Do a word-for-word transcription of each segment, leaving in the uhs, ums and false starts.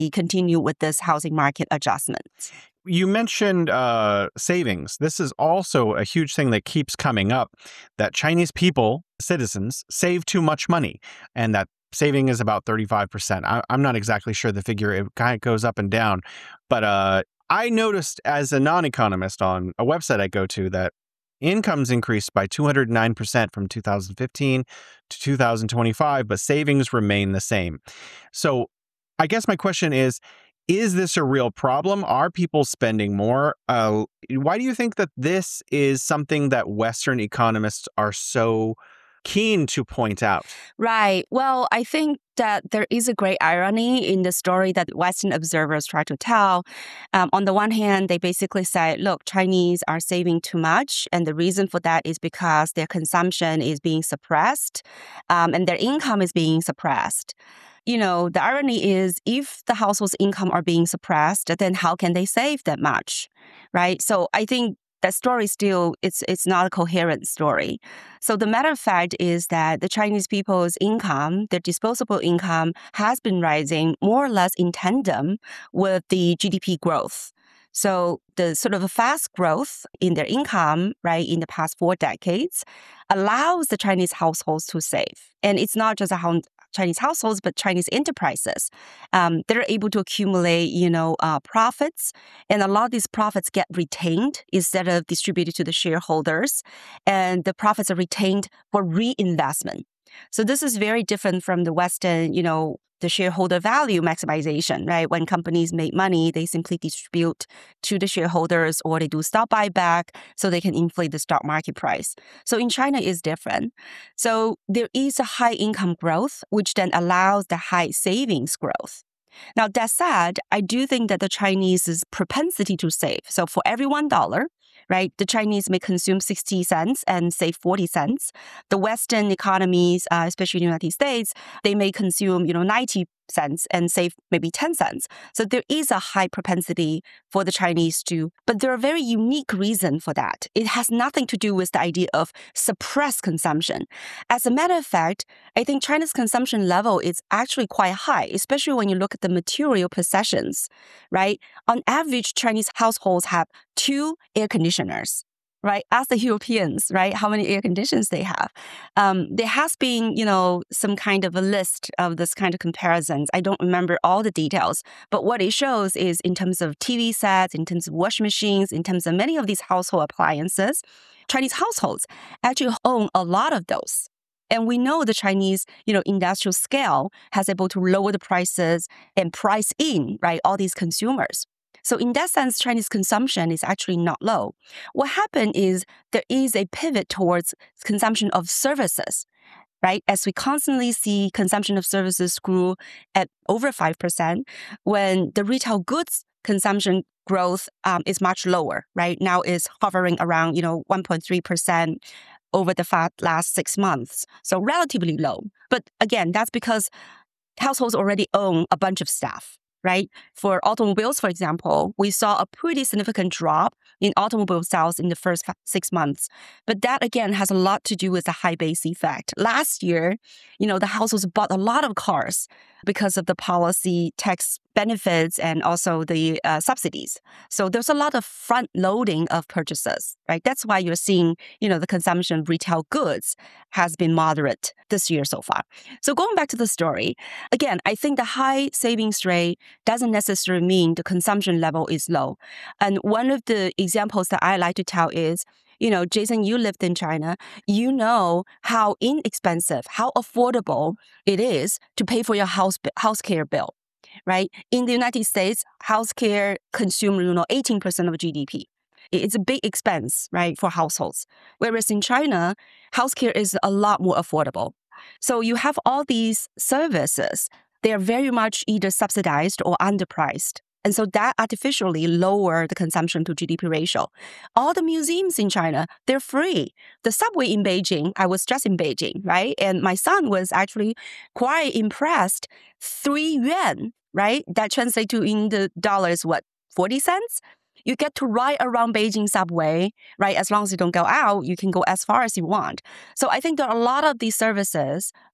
continue with this housing market adjustment. You mentioned uh, savings. This is also a huge thing that keeps coming up, that Chinese people, citizens, save too much money, and that saving is about thirty-five percent. I, I'm not exactly sure the figure. It kind of goes up and down. But uh, I noticed as a non-economist on a website I go to that incomes increased by two hundred nine percent from two thousand fifteen to two thousand twenty-five, but savings remain the same. So I guess my question is, is this a real problem? Are people spending more? Uh, why do you think that this is something that Western economists are so keen to point out? Right. Well, I think that there is a great irony in the story that Western observers try to tell. Um, on the one hand, they basically say, look, Chinese are saving too much. And the reason for that is because their consumption is being suppressed um, and their income is being suppressed. You know, the irony is if the household's income are being suppressed, then how can they save that much, right? So I think that story still, it's it's not a coherent story. So the matter of fact is that the Chinese people's income, their disposable income, has been rising more or less in tandem with the G D P growth. So the sort of fast growth in their income, right, in the past four decades allows the Chinese households to save. And it's not just a Chinese households, but Chinese enterprises. Um, they're able to accumulate, you know, uh, profits, and a lot of these profits get retained instead of distributed to the shareholders, and the profits are retained for reinvestment. So this is very different from the Western, you know, the shareholder value maximization, right? When companies make money, they simply distribute to the shareholders or they do stock buyback so they can inflate the stock market price. So in China, it's different. So there is a high income growth, which then allows the high savings growth. Now, that said, I do think that the Chinese's propensity to save, so for every one dollar, right, the Chinese may consume sixty cents and save forty cents. The Western economies, uh, especially in the United States, they may consume, you know, ninety cents and save maybe ten cents. So there is a high propensity for the Chinese to, but there are very unique reasons for that. It has nothing to do with the idea of suppressed consumption. As a matter of fact, I think China's consumption level is actually quite high, especially when you look at the material possessions, right? On average, Chinese households have two air conditioners. Right? Ask the Europeans, right, how many air conditioners they have. Um, there has been, you know, some kind of a list of this kind of comparisons. I don't remember all the details, but what it shows is in terms of T V sets, in terms of washing machines, in terms of many of these household appliances, Chinese households actually own a lot of those. And we know the Chinese, you know, industrial scale has able to lower the prices and price in, right, all these consumers. So in that sense, Chinese consumption is actually not low. What happened is there is a pivot towards consumption of services, right? As we constantly see consumption of services grew at over five percent, when the retail goods consumption growth um, is much lower, right? Now is hovering around, you know, one point three percent over the last six months. So relatively low. But again, that's because households already own a bunch of stuff. Right? For automobiles, for example, we saw a pretty significant drop in automobile sales in the first six months. But that, again, has a lot to do with the high base effect. Last year, you know, the households bought a lot of cars because of the policy tax benefits and also the uh, subsidies. So there's a lot of front loading of purchases, right? That's why you're seeing, you know, the consumption of retail goods has been moderate this year so far. So going back to the story, again, I think the high savings rate doesn't necessarily mean the consumption level is low. And one of the examples that I like to tell is, you know, Jason, you lived in China. You know how inexpensive, how affordable it is to pay for your house healthcare bill, right? In the United States, healthcare consumes, you know, eighteen percent of G D P. It's a big expense, right, for households. Whereas in China, healthcare is a lot more affordable. So you have all these services. They are very much either subsidized or underpriced. And so that artificially lower the consumption to G D P ratio. All the museums in China, they're free. The subway in Beijing, I was just in Beijing, right? And my son was actually quite impressed. Three yuan, right? That translates to in the dollars, what, forty cents? You get to ride around Beijing subway, right? As long as you don't go out, you can go as far as you want. So I think there are a lot of these services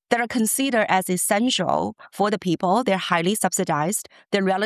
that are considered as essential for the people. They're highly subsidized. They're relatively